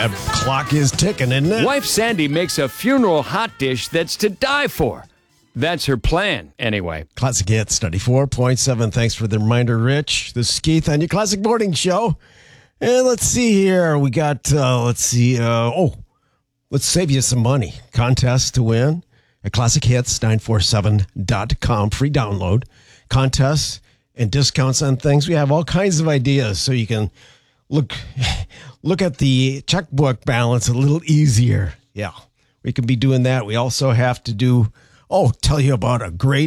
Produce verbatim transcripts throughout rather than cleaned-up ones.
that clock is ticking, isn't it? Wife Sandy makes a funeral hot dish that's to die for. That's her plan, anyway. Classic Hits ninety-four point seven. Thanks for the reminder, Rich. This is Keith on your Classic Morning Show. And let's see here. We got, uh, let's see. Uh, oh, let's save you some money. Contest to win at classic hits nine four seven dot com. Free download. Contests and discounts on things. We have all kinds of ideas so you can look look at the checkbook balance a little easier. Yeah, we can be doing that. We also have to do, oh, tell you about a great,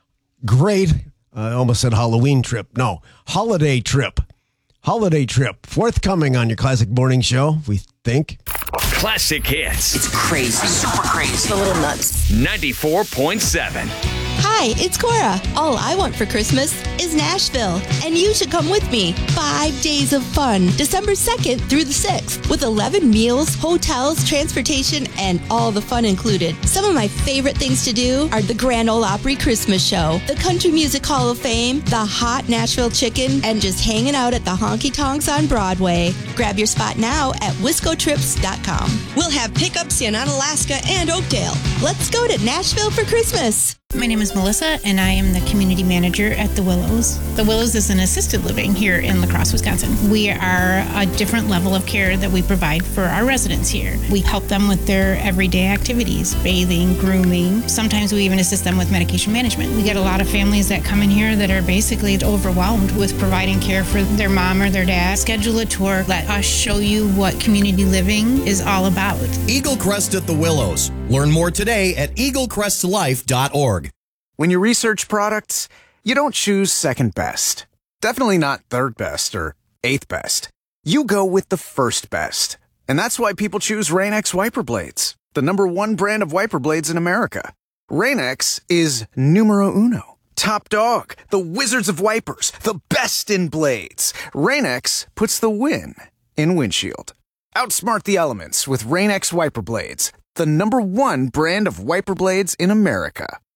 great, I almost said Halloween trip. No, holiday trip. Holiday trip. Forthcoming on your Classic Morning Show, we think. Classic Hits. It's crazy. Super crazy. It's a little nuts. ninety-four point seven. Hi, it's Cora. All I want for Christmas is Nashville, and you should come with me. Five days of fun, December second through the sixth, with eleven meals, hotels, transportation, and all the fun included. Some of my favorite things to do are the Grand Ole Opry Christmas Show, the Country Music Hall of Fame, the hot Nashville chicken, and just hanging out at the honky tonks on Broadway. Grab your spot now at wisco trips dot com. We'll have pickups in Unalaska and Oakdale. Let's go to Nashville for Christmas. My name is Melissa, and I am the community manager at The Willows. The Willows is an assisted living here in La Crosse, Wisconsin. We are a different level of care that we provide for our residents here. We help them with their everyday activities, bathing, grooming. Sometimes we even assist them with medication management. We get a lot of families that come in here that are basically overwhelmed with providing care for their mom or their dad. Schedule a tour. Let us show you what community living is all about. Eagle Crest at The Willows. Learn more today at eagle crest life dot org. When you research products, you don't choose second best. Definitely not third best or eighth best. You go with the first best. And that's why people choose Rain-X wiper blades, the number one brand of wiper blades in America. Rain-X is numero uno. Top dog, the wizards of wipers, the best in blades. Rain-X puts the win in windshield. Outsmart the elements with Rain-X wiper blades, the number one brand of wiper blades in America.